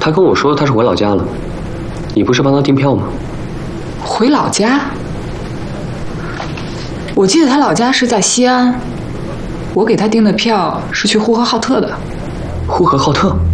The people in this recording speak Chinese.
他跟我说他是回老家了。你不是帮他订票吗？ 回老家？我记得他老家是在西安，我给他订的票是去呼和浩特的。 呼和浩特？